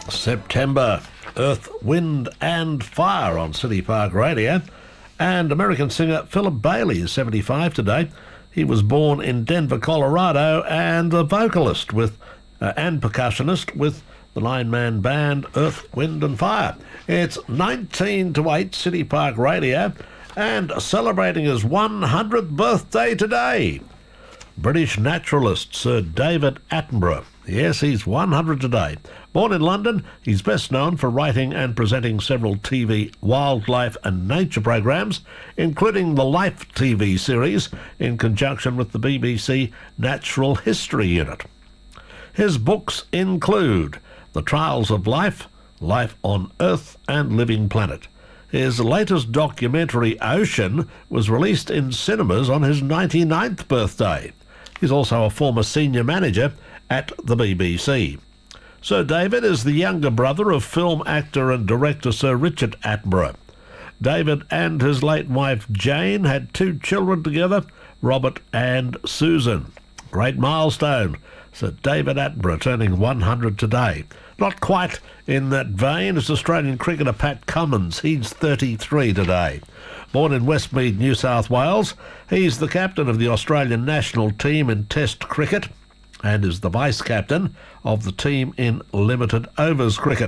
September. Earth, Wind and Fire on City Park Radio. And American singer Philip Bailey is 75 today. He was born in Denver, Colorado, and a vocalist with and percussionist with the nine-man band Earth, Wind and Fire. It's 19 to 8 City Park Radio, and celebrating his 100th birthday today, British naturalist Sir David Attenborough. Yes, he's 100 today. Born in London, he's best known for writing and presenting several TV wildlife and nature programs, including the Life TV series in conjunction with the BBC Natural History Unit. His books include The Trials of Life, Life on Earth and Living Planet. His latest documentary, Ocean, was released in cinemas on his 99th birthday. He's also a former senior manager at the BBC. Sir David is the younger brother of film actor and director Sir Richard Attenborough. David and his late wife Jane had 2 children together, Robert and Susan. Great milestone. Sir David Attenborough turning 100 today. Not quite in that vein is Australian cricketer Pat Cummins. He's 33 today. Born in Westmead, New South Wales, he's the captain of the Australian national team in Test cricket and is the vice-captain of the team in limited overs cricket.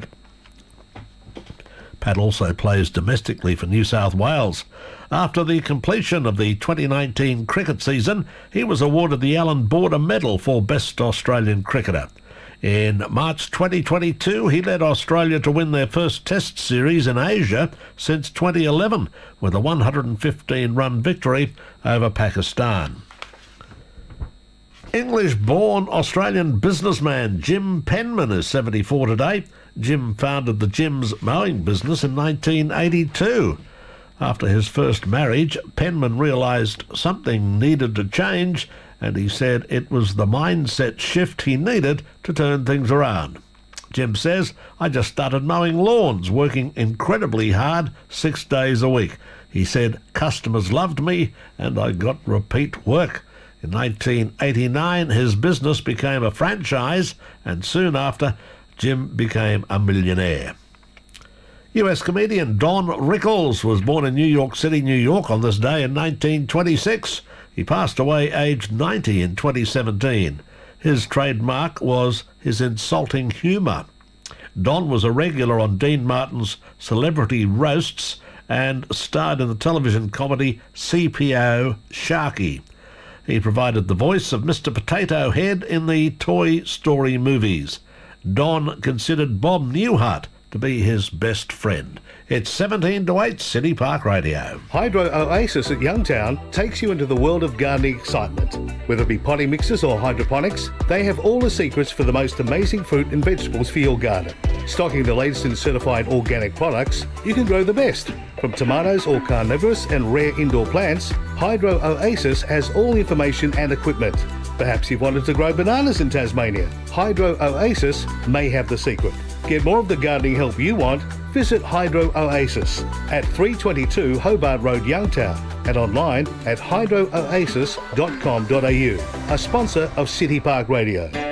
Pat also plays domestically for New South Wales. After the completion of the 2019 cricket season, he was awarded the Allan Border Medal for Best Australian Cricketer. In March 2022, he led Australia to win their first Test series in Asia since 2011 with a 115-run victory over Pakistan. English-born Australian businessman Jim Penman is 74 today. Jim founded the Jim's mowing business in 1982. After his first marriage, Penman realised something needed to change, and he said it was the mindset shift he needed to turn things around. Jim says, "I just started mowing lawns, working incredibly hard 6 days a week." He said, "Customers loved me and I got repeat work." In 1989, his business became a franchise, and soon after, Jim became a millionaire. US comedian Don Rickles was born in New York City, New York on this day in 1926. He passed away aged 90 in 2017. His trademark was his insulting humour. Don was a regular on Dean Martin's Celebrity Roasts and starred in the television comedy CPO Sharky. He provided the voice of Mr. Potato Head in the Toy Story movies. Don considered Bob Newhart to be his best friend. It's 17 to 8 City Park Radio. Hydro Oasis at Youngtown takes you into the world of gardening excitement. Whether it be potting mixes or hydroponics, they have all the secrets for the most amazing fruit and vegetables for your garden. Stocking the latest in certified organic products, you can grow the best. From tomatoes or carnivorous and rare indoor plants, Hydro Oasis has all the information and equipment. Perhaps you've wanted to grow bananas in Tasmania. Hydro Oasis may have the secret. Get more of the gardening help you want, visit Hydro Oasis at 322 Hobart Road, Youngtown, and online at hydrooasis.com.au, a sponsor of City Park Radio.